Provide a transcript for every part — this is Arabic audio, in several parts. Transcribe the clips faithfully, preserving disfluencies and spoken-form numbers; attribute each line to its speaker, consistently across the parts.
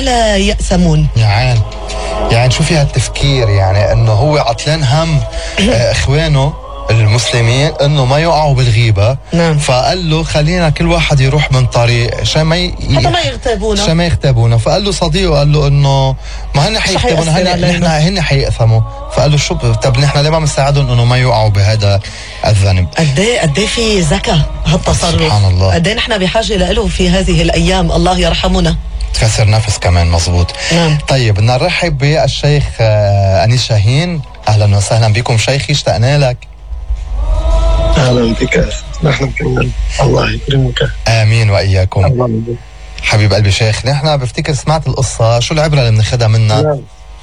Speaker 1: ولا يأسمون.
Speaker 2: يعني يعني شو فيها التفكير، يعني انه هو عطلان هم اخوانه المسلمين انه ما يقعوا بالغيبة.
Speaker 1: نعم.
Speaker 2: فقال له خلينا كل واحد يروح من طريق عشان ما ي...
Speaker 1: حتى ما يغتابونا
Speaker 2: عشان ما يغتابونا. فقال له صديقه قال له انه ما هن حيغتابونا، هن نحن هن حيقثموا. فقال له شو طب نحن ليه ما بنساعدهم انه ما يقعوا بهذا الذنب؟
Speaker 1: قد ايه قد ايه في ذكاء هالتصرف،
Speaker 2: سبحان الله.
Speaker 1: قد ايه نحن بحاجه له في هذه الايام، الله يرحمنا.
Speaker 2: تكسر نفس كمان. مزبوط.
Speaker 1: نعم.
Speaker 2: طيب بدنا نرحب بالشيخ أنيس شاهين. اهلا وسهلا بكم شيخي، اشتقنا لك.
Speaker 3: اهلا بك، نحن كمان الله يكرمك.
Speaker 2: امين واياكم.
Speaker 3: الله
Speaker 2: حبيب قلبي شيخ، نحن بفتكر سمعت القصه، شو العبره اللي بناخذها منها؟
Speaker 3: نعم.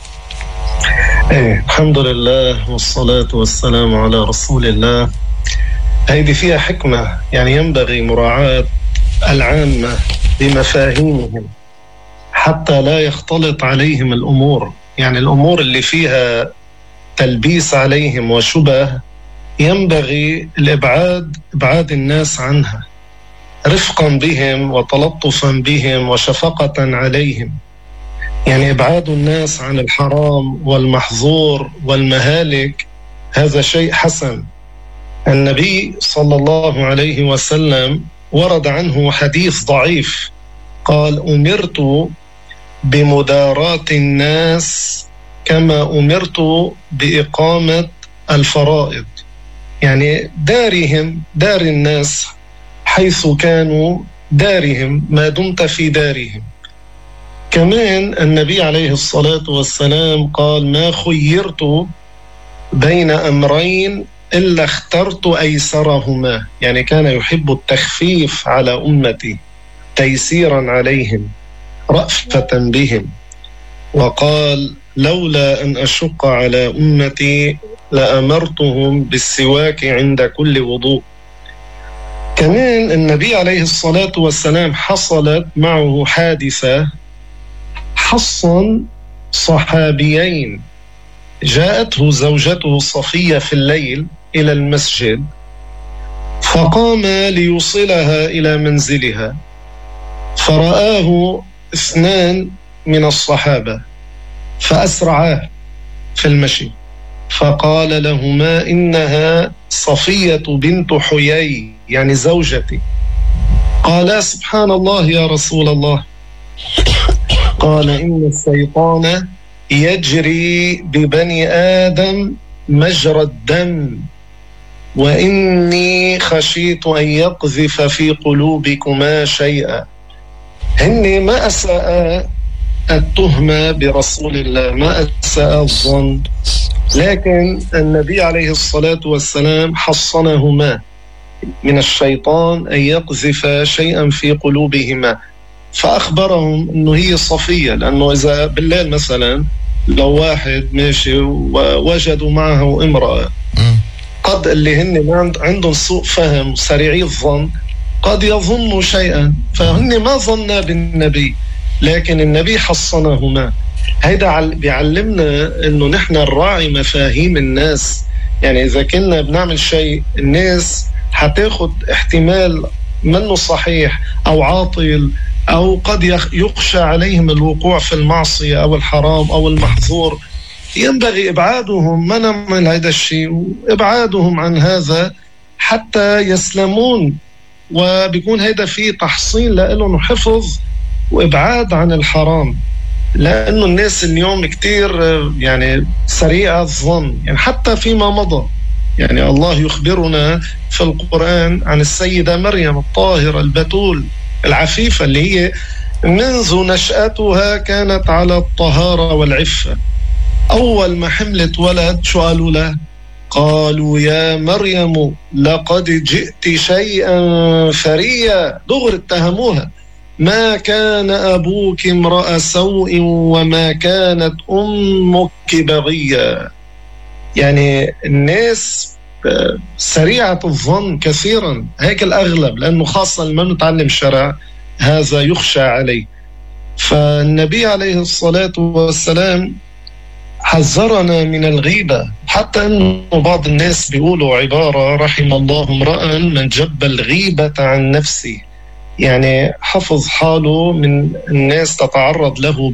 Speaker 3: ايه الحمد لله والصلاه والسلام على رسول الله. هيدي فيها حكمه، يعني ينبغي مراعاه العامه بمفاهيمهم حتى لا يختلط عليهم الامور، يعني الامور اللي فيها تلبيس عليهم وشبه ينبغي الإبعاد إبعاد الناس عنها رفقا بهم وتلطفا بهم وشفقة عليهم. يعني إبعاد الناس عن الحرام والمحظور والمهالك هذا شيء حسن. النبي صلى الله عليه وسلم ورد عنه حديث ضعيف، قال أمرت بمداراة الناس كما أمرت بإقامة الفرائض، يعني دارهم دار الناس حيث كانوا دارهم ما دمت في دارهم. كمان النبي عليه الصلاة والسلام قال ما خيرت بين أمرين إلا اخترت أيسرهما، يعني كان يحب التخفيف على أمتي تيسيرا عليهم رأفة بهم. وقال لولا أن أشق على أمتي لأمرتهم بالسواك عند كل وضوء. كمان النبي عليه الصلاة والسلام حصلت معه حادثة، حصن صحابيين، جاءته زوجته صفية في الليل إلى المسجد فقام ليوصلها إلى منزلها، فرآه اثنان من الصحابة فأسرعاه في المشي، فقال لهما إنها صفية بنت حيي يعني زوجتي. قالا سبحان الله يا رسول الله. قال إن الشيطان يجري ببني آدم مجرى الدم وإني خشيت أن يقذف في قلوبكما شيئا. هن ما أساء التهمة برسول الله، ما أساء الظن، لكن النبي عليه الصلاة والسلام حصنهما من الشيطان أن يقذف شيئا في قلوبهما، فأخبرهم أنه هي صفية. لأنه إذا بالليل مثلا لو واحد ماشي ووجدوا معه امرأة قد اللي هن عندهم سوء فهم سريعي الظن قد يظنوا شيئا، فهن ما ظنا بالنبي، لكن النبي حصنهما. هيدا بيعلمنا انه نحن نراعي مفاهيم الناس، يعني اذا كنا بنعمل شيء الناس حتاخد احتمال منه صحيح او عاطل او قد يخشى عليهم الوقوع في المعصية او الحرام او المحظور، ينبغي ابعادهم، ما نعمل هذا الشيء وابعادهم عن هذا حتى يسلمون، وبيكون هيدا فيه تحصين لهم حفظ وابعاد عن الحرام. لأنه الناس اليوم كتير يعني سريعة الظن، يعني حتى فيما مضى، يعني الله يخبرنا في القرآن عن السيدة مريم الطاهرة البتول العفيفة اللي هي منذ نشأتها كانت على الطهارة والعفة. أول ما حملت ولد شو قالوا له؟ قالوا يا مريم لقد جئت شيئا فريا، دغر اتهموها، ما كان أبوك امرأ سوء وما كانت أمك بغيا. يعني الناس سريعة الظن كثيرا، هيك الأغلب، لأنه خاصة لما نتعلم شرع هذا يخشى عليه. فالنبي عليه الصلاة والسلام حذرنا من الغيبة، حتى أنه بعض الناس بيقولوا عبارة رحم الله امرأ من جب الغيبة عن نفسه، يعني حفظ حاله من الناس تتعرض له